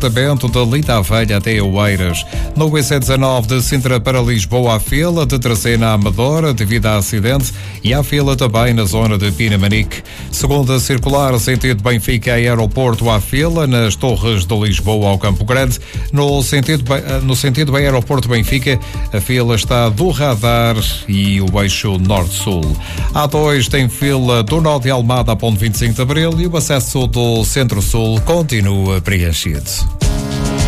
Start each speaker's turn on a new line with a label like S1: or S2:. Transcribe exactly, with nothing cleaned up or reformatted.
S1: engarrotamento de Lita Velha até Oeiras. No I C dezenove de Sintra para Lisboa, há fila de Tracena à Amadora devido a acidente e há fila também na zona de Pinamanique. Segunda circular, sentido Benfica a Aeroporto, há fila nas Torres de Lisboa ao Campo Grande. No sentido, no sentido Aeroporto Benfica, a fila está do radar e o eixo norte-sul. A dois tem fila do nó de Almada a ponto vinte e cinco de Abril e o acesso do centro-sul continua preenchido.